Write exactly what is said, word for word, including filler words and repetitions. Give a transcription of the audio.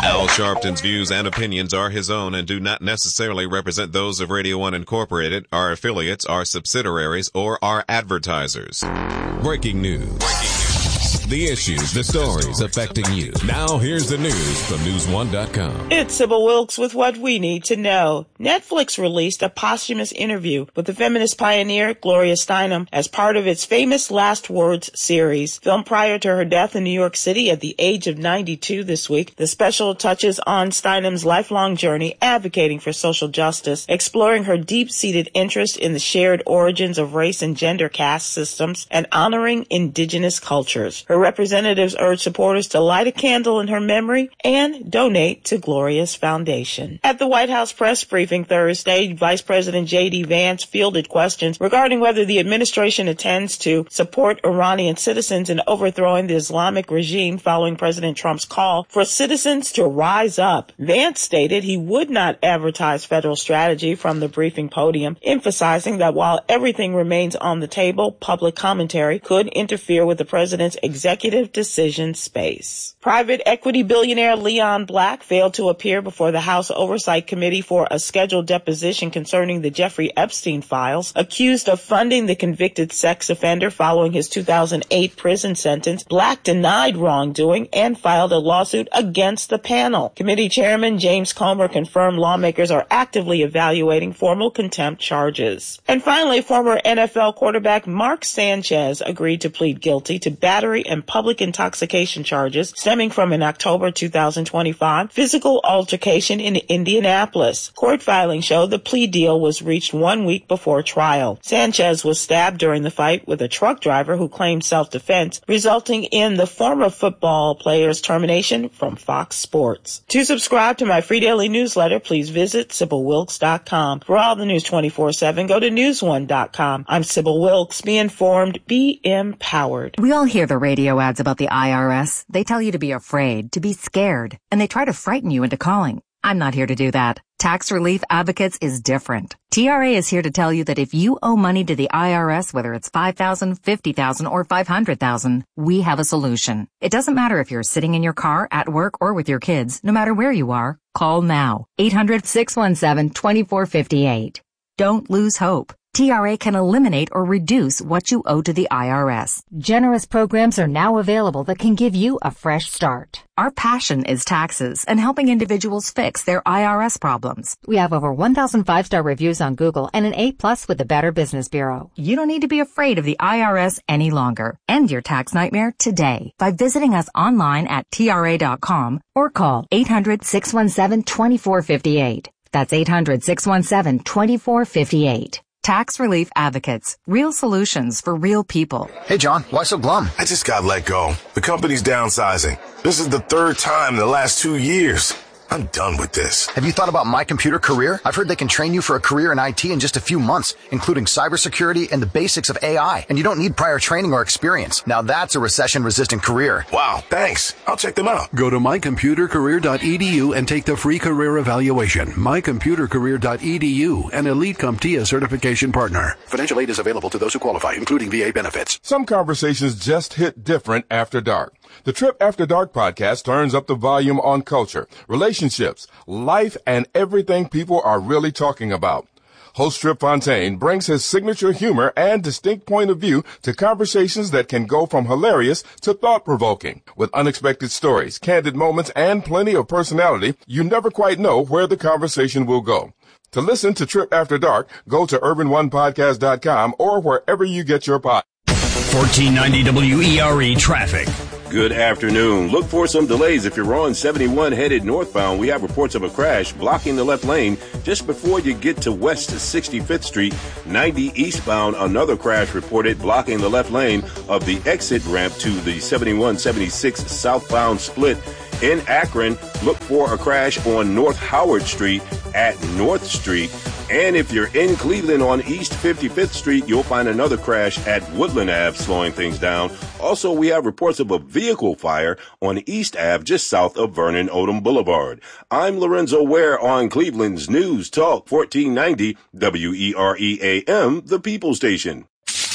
Al Sharpton's views and opinions are his own and do not necessarily represent those of Radio One Incorporated, our affiliates, our subsidiaries, or our advertisers. Breaking news. Breaking news. The issues, the stories affecting you. Now here's the news from news one dot com. It's Sybil Wilkes with what we need to know. Netflix released a posthumous interview with the feminist pioneer Gloria Steinem as part of its famous Last Words series. Filmed prior to her death in New York City at the age of ninety-two this week, the special touches on Steinem's lifelong journey advocating for social justice, exploring her deep-seated interest in the shared origins of race and gender caste systems, and honoring indigenous cultures. Her representatives urge supporters to light a candle in her memory and donate to Gloria's foundation. At the White House press briefing Thursday, Vice President J D. Vance fielded questions regarding whether the administration intends to support Iranian citizens in overthrowing the Islamic regime following President Trump's call for citizens to rise up. Vance stated he would not advertise federal strategy from the briefing podium, emphasizing that while everything remains on the table, public commentary could interfere with the president's executive decision space. Private equity billionaire Leon Black failed to appear before the House Oversight Committee for a scheduled deposition concerning the Jeffrey Epstein files. Accused of funding the convicted sex offender following his two thousand eight prison sentence, Black denied wrongdoing and filed a lawsuit against the panel. Committee Chairman James Comer confirmed lawmakers are actively evaluating formal contempt charges. And finally, former N F L quarterback Mark Sanchez agreed to plead guilty to battery and public intoxication charges stemming from an October two thousand twenty-five physical altercation in Indianapolis. Court filings show the plea deal was reached one week before trial. Sanchez was stabbed during the fight with a truck driver who claimed self-defense, resulting in the former football player's termination from Fox Sports. To subscribe to my free daily newsletter, please visit Sybil Wilkes dot com. For all the news twenty-four seven, go to news one dot com. I'm Sybil Wilkes. Be informed, be empowered. We all hear the radio ads about the I R S. They tell you to be afraid, to be scared, and they try to frighten you into calling. I'm not here to do that. Tax Relief Advocates is different. T R A is here to tell you that if you owe money to the I R S, whether it's five thousand dollars, fifty thousand dollars, or five hundred thousand dollars, we have a solution. It doesn't matter if you're sitting in your car, at work, or with your kids. No matter where you are, call now. eight hundred, six one seven, two four five eight. Don't lose hope. T R A can eliminate or reduce what you owe to the I R S. Generous programs are now available that can give you a fresh start. Our passion is taxes and helping individuals fix their I R S problems. We have over one thousand five-star reviews on Google and an A plus with the Better Business Bureau. You don't need to be afraid of the I R S any longer. End your tax nightmare today by visiting us online at T R A dot com or call eight hundred, six one seven, two four five eight. That's eight hundred, six one seven, two four five eight. Tax Relief Advocates. Real solutions for real people. Hey, John, why so glum? I just got let go. The company's downsizing. This is the third time in the last two years. I'm done with this. Have you thought about My Computer Career? I've heard they can train you for a career in I T in just a few months, including cybersecurity and the basics of A I. And you don't need prior training or experience. Now that's a recession-resistant career. Wow, thanks. I'll check them out. Go to my computer career dot e d u and take the free career evaluation. my computer career dot e d u, an Elite CompTIA certification partner. Financial aid is available to those who qualify, including V A benefits. Some conversations just hit different after dark. The Trip After Dark podcast turns up the volume on culture, relationships, life, and everything people are really talking about. Host Trip Fontaine brings his signature humor and distinct point of view to conversations that can go from hilarious to thought-provoking. With unexpected stories, candid moments, and plenty of personality, you never quite know where the conversation will go. To listen to Trip After Dark, go to urban one podcast dot com or wherever you get your pod. fourteen ninety W E R E traffic. Good afternoon. Look for some delays if you're on seventy-one headed northbound. We have reports of a crash blocking the left lane just before you get to West sixty-fifth Street. ninety eastbound, another crash reported blocking the left lane of the exit ramp to the seventy-one seventy-six southbound split. In Akron, look for a crash on North Howard Street at North Street. And if you're in Cleveland on East fifty-fifth Street, you'll find another crash at Woodland Avenue, slowing things down. Also, we have reports of a vehicle fire on East Avenue, just south of Vernon Odom Boulevard. I'm Lorenzo Ware on Cleveland's News Talk fourteen ninety W E R E A M, the People Station.